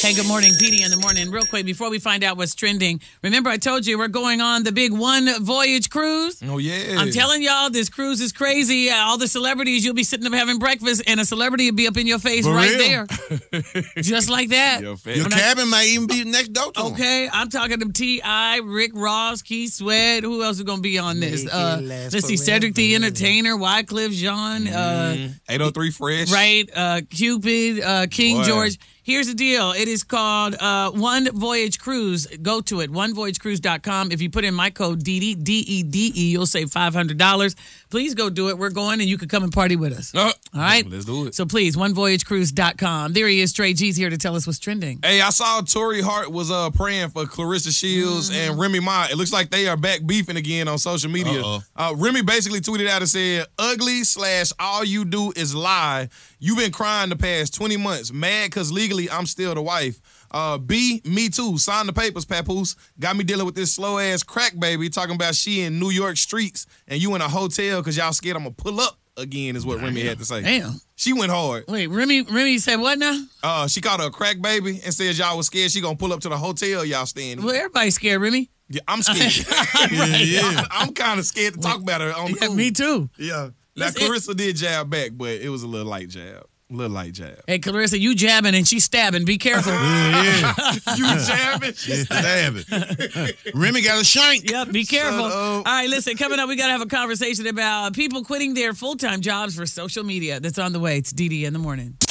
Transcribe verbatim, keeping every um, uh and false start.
Hey, good morning, D D in the morning. Real quick, before we find out what's trending, remember I told you we're going on the big One Voyage cruise? Oh, yeah. I'm telling y'all, this cruise is crazy. All the celebrities, you'll be sitting up having breakfast, and a celebrity will be up in your face For right real? there. Just like that. Your Your When cabin might even be next door to 'em. Okay, I'm talking to T I, Rick Ross, Keith Sweat. Who else is going to be on this? Make Uh, it last let's see, Cedric the forever. Entertainer, Wycliffe Jean, uh, eight oh three Fresh. right? Uh, Cupid, uh, King Boy. George. Here's the deal. It is called uh, One Voyage Cruise. Go to it, one voyage cruise dot com. If you put in my code D D, D E D E, you'll save five hundred dollars. Please go do it. We're going, and you can come and party with us. Uh, All right? Let's do it. So please, one voyage cruise dot com. There he is, Trey G's here to tell us what's trending. Hey, I saw Tory Hart was uh praying for Clarissa Shields Mm-hmm. and Remy Ma. It looks like they are back beefing again on social media. Uh-oh. Uh, Remy basically tweeted out and said, ugly slash all you do is lie. You've been crying the past twenty months. Mad because legally I'm still the wife. Uh, B, me too. Sign the papers, Papoose. Got me dealing with this slow ass crack baby talking about she in New York streets and you in a hotel because y'all scared I'm going to pull up again is what Remy had to say. Damn. She went hard. Wait, Remy, Remy said what now? Uh, she called her a crack baby and said y'all was scared she gonna pull up to the hotel y'all staying in. Well, everybody's scared, Remy. Yeah, I'm scared. Yeah, yeah. I'm, I'm kind of scared to talk about her on Yeah, cool. me too. Yeah. Now, Listen, Clarissa did jab back, but it was a little light jab. A little light jab. Hey, Clarissa, you jabbing and she's stabbing. Be careful. Yeah, You jabbing? yeah. Damn it. Remy got a shank. Yep, be careful. Shut All up. right, listen, coming up, we got to have a conversation about people quitting their full-time jobs for social media. That's on the way. It's D D in the morning.